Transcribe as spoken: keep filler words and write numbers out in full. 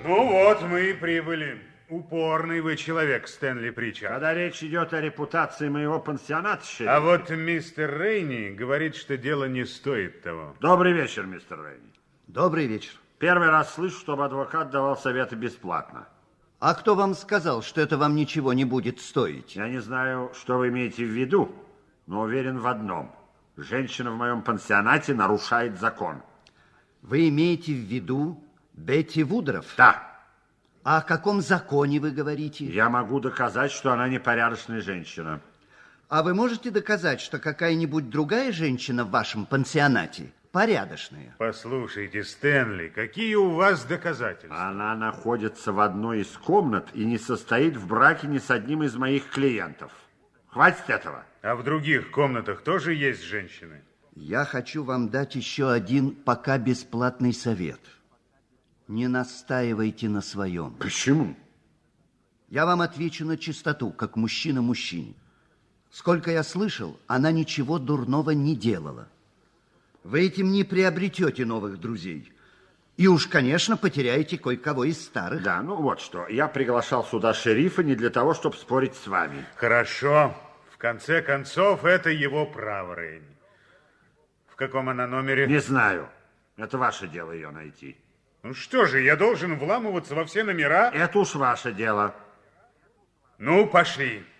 Ну вот, мы и прибыли. Упорный вы человек, Стэнли Причард. Когда речь идет о репутации моего пансионата, шериф... А вот мистер Рейни говорит, что дело не стоит того. Добрый вечер, мистер Рейни. Добрый вечер. Первый раз слышу, чтобы адвокат давал советы бесплатно. А кто вам сказал, что это вам ничего не будет стоить? Я не знаю, что вы имеете в виду, но уверен в одном. Женщина в моем пансионате нарушает закон. Вы имеете в виду Бетти Вудроф? Да. А о каком законе вы говорите? Я могу доказать, что она непорядочная женщина. А вы можете доказать, что какая-нибудь другая женщина в вашем пансионате порядочная? Послушайте, Стэнли, какие у вас доказательства? Она находится в одной из комнат и не состоит в браке ни с одним из моих клиентов. Хватит этого. А в других комнатах тоже есть женщины? Я хочу вам дать еще один пока бесплатный совет. Не настаивайте на своем. Почему? Я вам отвечу на чистоту, как мужчина мужчине. Сколько я слышал, она ничего дурного не делала. Вы этим не приобретете новых друзей. И уж, конечно, потеряете кое-кого из старых. Да, ну вот что. Я приглашал сюда шерифа не для того, чтобы спорить с вами. Хорошо. В конце концов, это его право, Рейни. В каком она номере? Не знаю. Это ваше дело ее найти. Ну что же, я должен вламываться во все номера? Это уж ваше дело. Ну, пошли.